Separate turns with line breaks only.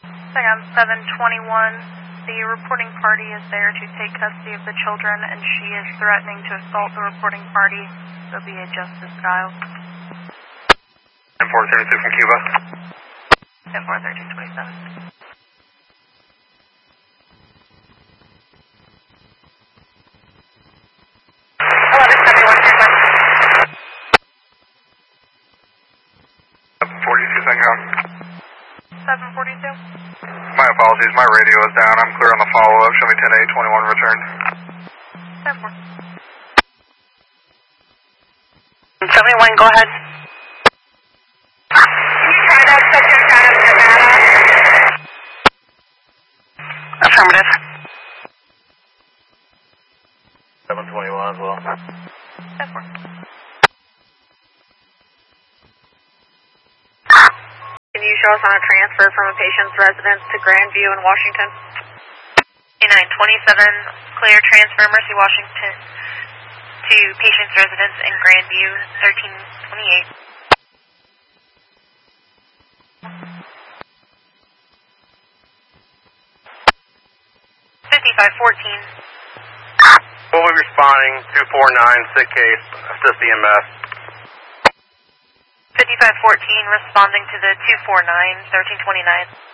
Saigon 721, the reporting party is there to take custody of the children, and she is threatening to assault the reporting party. There'll be a Justice Dial.
432 from Cuba.
10-4-13-27.
My apologies, my radio is down. I'm clear on the follow-up. Show me 10-8, 21 return.
71, go ahead. Can you try that subject out of Nevada? Affirmative.
721 as well.
10-4. Can you show us on a transfer from a patient's residence to Grandview in Washington? A927, clear transfer, Mercy, Washington, to patient's residence in Grandview, 1328. 5514.
We'll be responding, 249, sick case, assist EMS.
5514, responding to the 249, 1329.